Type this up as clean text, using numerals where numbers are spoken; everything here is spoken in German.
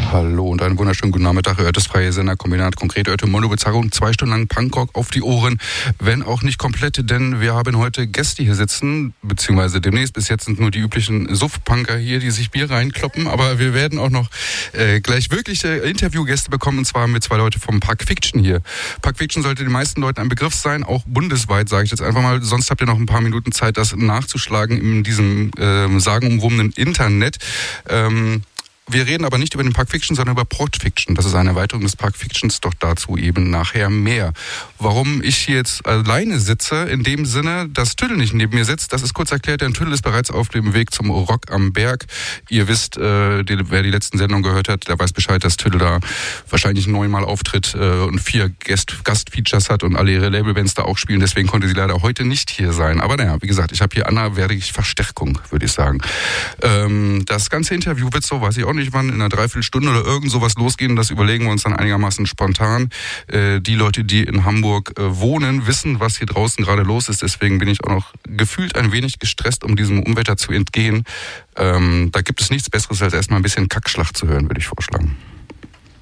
Hallo und einen wunderschönen guten Nachmittag. Ihr hört das freie Senderkombinat, konkret hört Mondo Bizarro, 2 Stunden lang Punkrock auf die Ohren, wenn auch nicht komplett, denn wir haben heute Gäste hier sitzen, beziehungsweise demnächst. Bis jetzt sind nur die üblichen Suff-Punker hier, die sich Bier reinkloppen, aber wir werden auch noch gleich wirkliche Interviewgäste bekommen, und zwar haben wir 2 Leute vom Pulp Fiction hier. Pulp Fiction sollte den meisten Leuten ein Begriff sein, auch bundesweit, sage ich jetzt einfach mal, sonst habt ihr noch ein paar Minuten Zeit, das nachzuschlagen in diesem sagenumwobenen Internet. Wir reden aber nicht über den Pulp Fiction, sondern über Prot Fiction. Das ist eine Erweiterung des Pulp Fictions, doch dazu eben nachher mehr. Warum ich hier jetzt alleine sitze, in dem Sinne, dass Tüdel nicht neben mir sitzt, das ist kurz erklärt, denn Tüdel ist bereits auf dem Weg zum Rock am Berg. Ihr wisst, wer die letzten Sendungen gehört hat, der weiß Bescheid, dass Tüdel da wahrscheinlich 9-mal auftritt und 4 Gastfeatures hat und alle ihre Labelbands da auch spielen. Deswegen konnte sie leider heute nicht hier sein. Aber naja, wie gesagt, ich habe hier anderweitig Verstärkung, würde ich sagen. Das ganze Interview wird so, weiß ich auch nicht wann, in einer Dreiviertelstunde oder irgend sowas losgehen. Das überlegen wir uns dann einigermaßen spontan. Die Leute, die in Hamburg wohnen, wissen, was hier draußen gerade los ist. Deswegen bin ich auch noch gefühlt ein wenig gestresst, um diesem Unwetter zu entgehen. Da gibt es nichts Besseres, als erstmal ein bisschen Kackschlag zu hören, würde ich vorschlagen.